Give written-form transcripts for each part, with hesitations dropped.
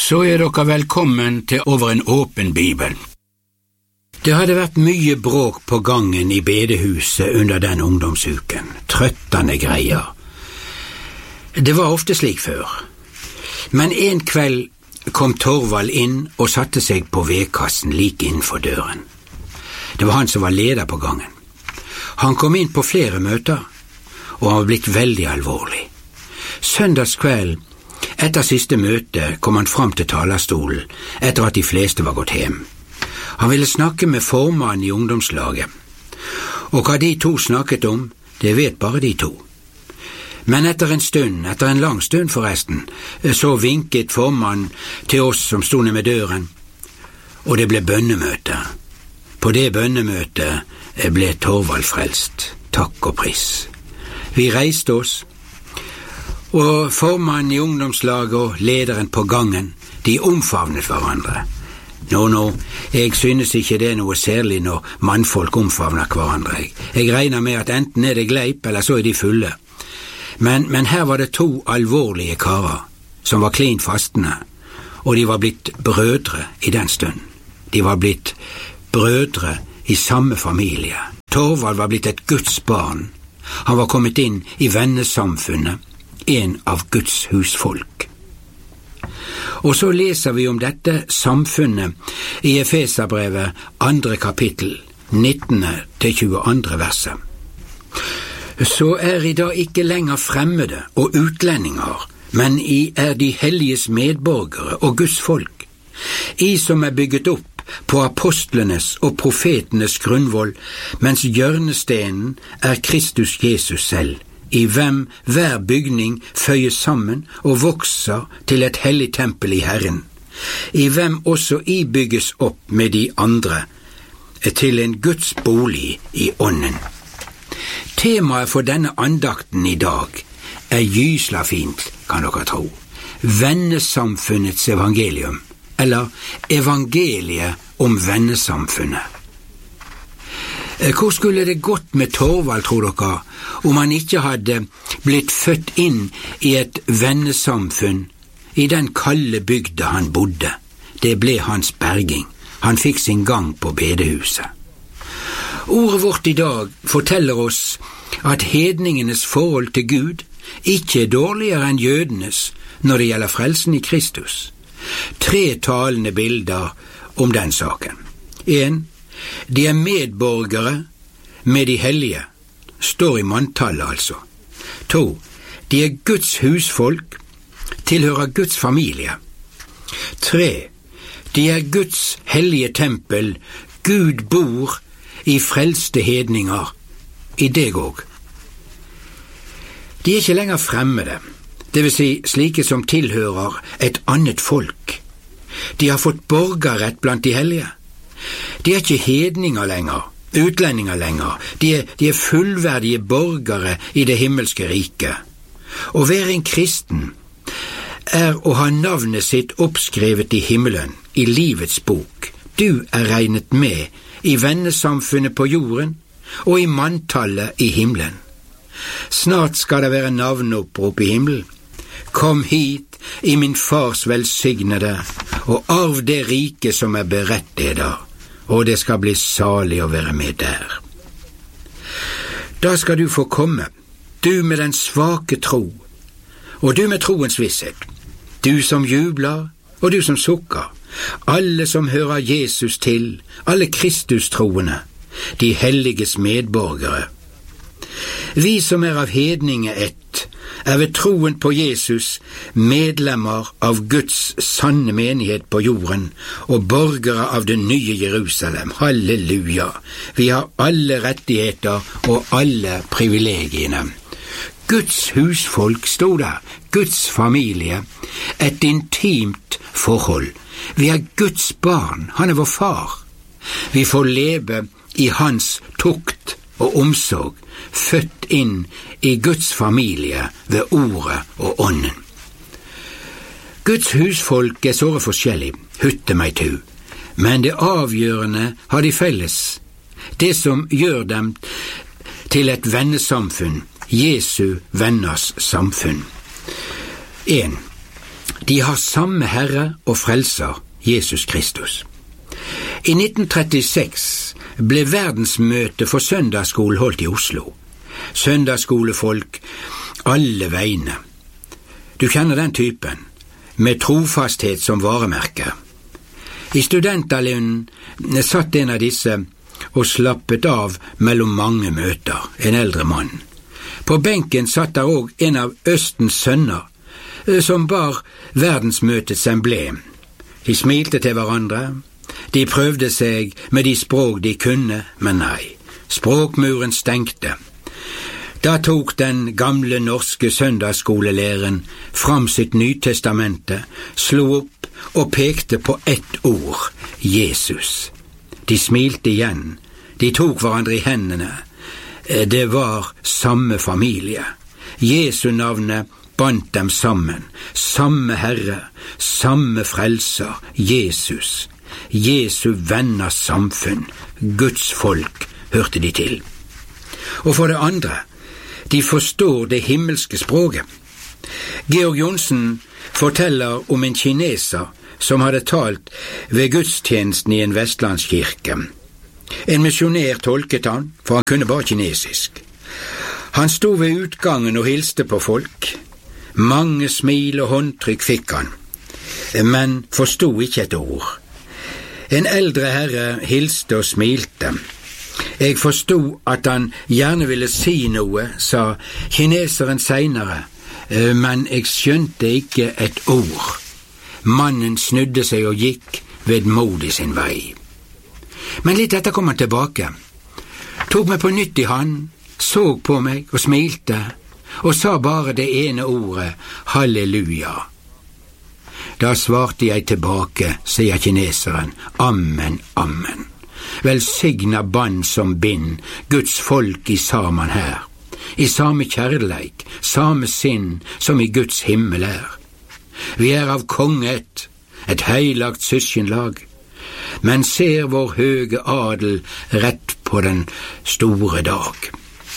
Så dere velkommen til Over en åpen bibel. Det hadde vært mye bråk på gangen i bedehuset under den ungdomsuken. Trøttende greier. Det var ofte slik før. Men en kveld kom Torvald inn og satte seg på vedkassen like innenfor døren. Det var han som var leder på gangen. Han kom inn på flere møter, og han var blitt veldig alvorlig. Søndagskveld etter siste møte kom han fram til talerstolen etter at de fleste var gått hjem. Han ville snakke med formannen i ungdomslaget, og hva de to snakket om, det vet bare de to. Men etter en lang stund forresten, så vinket formannen til oss som sto ned med døren, og det ble bønnemøte. På det bønnemøtet ble Torvald frelst, takk og pris. Vi reiste oss, og formannen i ungdomslaget og lederen på gangen, de omfavnet hverandre. Nå, jeg synes ikke det noe særlig når mannfolk omfavner hverandre. Jeg regner med at enten det gleip, eller så de fulle. Men her var det to alvorlige karer, som var klin fastende, og de var blitt brødre i den stund. De var blitt brødre i samme familie. Torvald var blitt et Guds barn. Han var kommet inn i vennesamfunnet, en av Guds husfolk. Og så leser vi om dette samfunnet i Efeserbrevet 2. kapittel, 19-22 verset. Så I da ikke lenger fremmede og utlendinger, men de helliges medborgere og Guds folk, som bygget opp på apostlenes og profetenes grunnvoll, mens hjørnestenen Kristus Jesus selv, I hvem hver bygning føyes sammen og vokser til et hellig tempel i Herren, I hvem også bygges opp med de andre til en Guds bolig i ånden. Temaet for denne andakten I dag gysla fint, kan dere tro. Vennesamfunnets evangelium, eller evangeliet om vennesamfunnet. Hvor skulle det gått med Torvald, tror dere, om han ikke hadde blitt født inn I et vennesamfunn I den kalde bygda han bodde? Det ble hans berging. Han fikk sin gang på bedehuset. Ordet vårt I dag forteller oss at hedningenes forhold til Gud ikke dårligere enn jødenes når det gjelder frelsen I Kristus. 3 talende bilder om den saken. 1. De medborgere med de hellige, står I manntallet altså. 2. De Guds husfolk, tilhører Guds familie. 3. De Guds hellige tempel, Gud bor I frelste hedninger, I deg òg. De ikke lenger fremmede, det vil si slike som tilhører et annet folk. De har fått borgerrett blant de hellige. De ikke hedninger lenger, utlendinger lenger. De fullverdige borgere I det himmelske riket. Å være en kristen å ha navnet sitt oppskrevet I himmelen, I livets bok. Du regnet med I vennesamfunnet på jorden og I manntallet I himmelen. Snart skal det være navneopprop I himmelen. Kom hit I min fars velsignede, og arv det rike som beredt der, og det skal bli salig å være med der. Da skal du få komme, du med den svake tro, og du med troens visshet, du som jubler, og du som sukker, alle som hører Jesus til, alle Kristus-troende, de helliges medborgere. Vi som av hedninge ett, ved troen på Jesus medlemmer av Guds sanne menighet på jorden og borgere av det nye Jerusalem. Halleluja! Vi har alle rettigheter og alle privilegiene. Guds husfolk stod der, Guds familie, et intimt forhold. Vi Guds barn, han vår far. Vi får leve I hans tukt og omsorg, født inn I Guds familie ved ordet og ånden. Guds husfolk såre forskjellig, hutte meg tu, men det avgjørende har de felles, det som gjør dem til et vennesamfunn, Jesu venners samfunn. 1. De har samme Herre og Frelser, Jesus Kristus. I 1936 ble verdensmøtet for søndagsskole holdt i Oslo. Søndagsskolefolk alle vegne. Du kjenner den typen, med trofasthet som varemerke. I studenterlunden satt en av disse og slappet av mellom mange møter, en eldre mann. På benken satt der også en av Østens sønner, som bar verdensmøtets emblem. De smilte til hverandre, de prøvde seg med de språk de kunne, men nei, språkmuren stengte. Da tok den gamle norske søndagsskolelæreren fram sitt Nytestamente, slo opp og pekte på ett ord, Jesus. De smilte igjen, de tok hverandre i hendene. Det var samme familie. Jesu navnet bandt dem sammen, samme Herre, samme Frelser, Jesus. Jesu venners samfunn, Guds folk, hørte de til. Og for det andre, de forstår det himmelske språket. Georg Johnsen forteller om en kineser som hadde talt ved gudstjenesten i en vestlandskirke. En misjonær tolket han, for han kunne bare kinesisk. Han sto ved utgangen og hilste på folk. Mange smil og håndtrykk fikk han, men forstod ikke et ord. En eldre herre hilste og smilte. Jeg forstod at han gjerne ville si noe, sa kineseren senere, men jeg skjønte ikke et ord. Mannen snudde seg og gikk vedmodig sin vei. Men litt etter kom han tilbake, tok meg på nytt i hånd, så på meg og smilte, og sa bare det ene ordet, halleluja. Da svarte jeg tilbake, sier kineseren, amen, amen. Velsigna band som bind, Guds folk i saman her, i same kjærleik, same sinn som i Guds himmel er. Vi er av konget, et heilagt søskenlag, men ser vår høge adel rett på den store dag.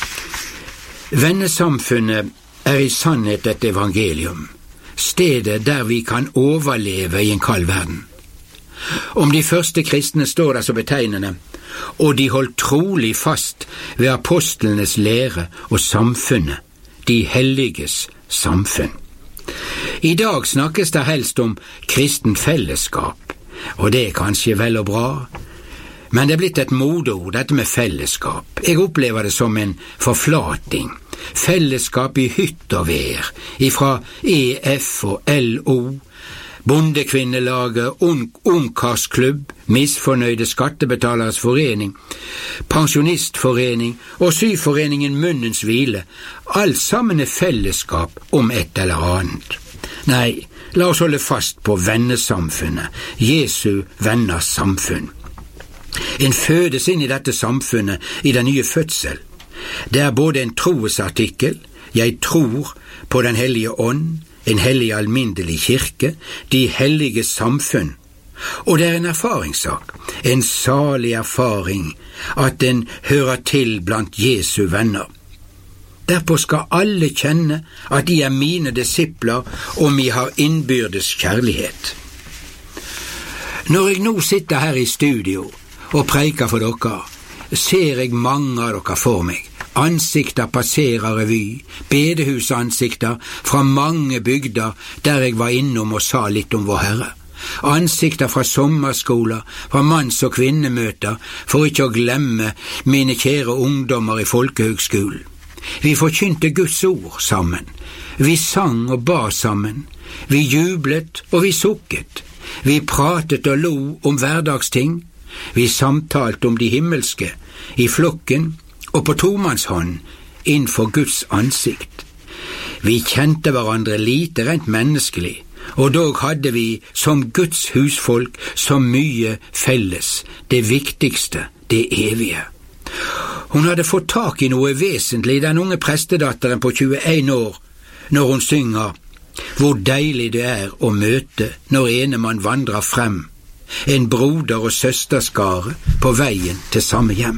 Vennesamfunnet er i sannhet et evangelium, stedet der vi kan overleve i en kald verden. Om de første kristne står der så betegnende, og de holdt trolig fast ved apostlenes lære og samfunnet, de helliges samfunn. I dag snakkes det helst om kristen fellesskap, og det er kanskje vel og bra, men det er blitt et modeord, dette med fellesskap. Jeg opplever det som en forflating. Fellesskap i hytt og vær, ifra EF og LO, Bondekvinnelaget, Ungkarsklubb, Misfornøyde skattebetaleres forening, Pensjonistforening og Syforeningen Munnens hvile. Alt sammen er fellesskap om et eller annet. Nei, la oss holde fast på vennesamfunnet, Jesu venners samfunn. En fødes inn i dette samfunnet i den nye fødsel. Det er både en troesartikkel, jeg tror på den hellige ånd, en hellig alminnelig kirke, de hellige samfunn, og det er en erfaringssak, en salig erfaring, at en hører til blant Jesu venner. Derpå skal alle kjenne at de er mine disipler, og vi har innbyrdes kjærlighet. Når jeg nå sitter her i studio og preiker for dere, ser jeg mange av dere for meg. Ansikter passerer revy, bedehusansikter fra mange bygder der jeg var innom og sa litt om vår Herre. Ansikter fra sommerskoler, fra manns- og kvinnemøter, for ikke å glemme mine kjære ungdommer i folkehøgskolen. Vi forkynte Guds ord sammen. Vi sang og ba sammen. Vi jublet og vi sukket. Vi pratet og lo om hverdagsting. Vi samtalte om de himmelske, i flokken og på tomannshånd, innenfor Guds ansikt. Vi kjente hverandre lite rent menneskelig, og dog hadde vi som Guds husfolk så mye felles, det viktigste, det evige. Hun hadde fått tak i noe vesentlig, den unge prestedatteren på 21 år, når hun synger hvor deilig det er å møte når ene man vandrer frem, en broder- og søsterskare på veien til samme hjem.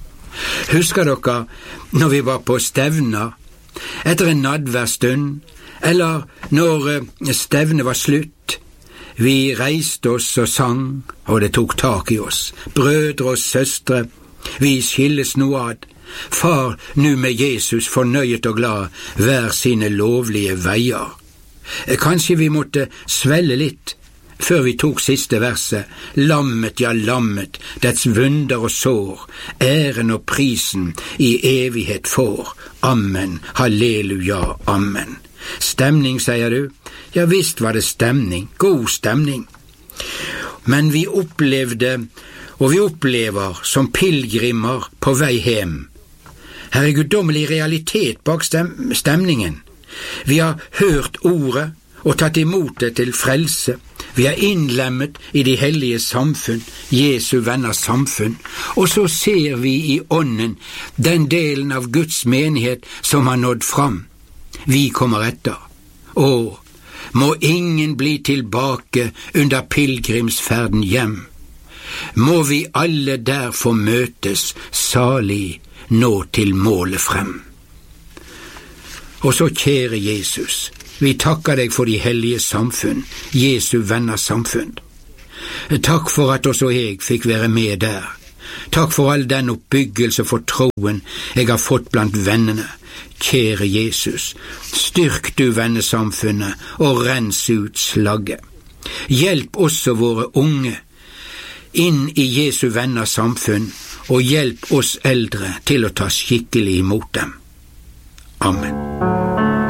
Husker dere når vi var på stevner, etter en nadværstund, Eller når stevnet var slutt, vi reiste oss og sang, og det tok tak i oss. Brødre og søstre, vi skilles nå ad. Far nu med Jesus fornøyet og glad hver sine lovlige veier. Kanskje vi måtte svelle litt før vi tok siste verset. Lammet, ja lammet, dets vunder og sår, æren og prisen i evighet får. Amen, halleluja, amen. Stemning, sier du? Ja visst var det stemning, god stemning. Men vi opplevde, og vi opplever som pilgrimer på vei hjem. Her er guddommelig realitet bak stemningen. Vi har hørt ordet og tatt imot det til frelse. Vi er innlemmet i de hellige samfunn, Jesu venners samfunn, og så ser vi i ånden den delen av Guds menighet som har nådd fram. Vi kommer etter. Å, må ingen bli tilbake under pilgrimsferden hjem. Må vi alle der få møtes salig nå til målet frem. Og så, kjære Jesus, vi takker deg for de hellige samfunn, Jesu venners samfunn. Takk for at også jeg fikk være med der. Takk for all den oppbyggelse for troen jeg har fått blant vennene. Kjære Jesus, styrk du vennesamfunnet og rens ut slagget. Hjelp også våre unge inn i Jesu venners samfunn, og hjelp oss eldre til å ta skikkelig imot dem. Amen.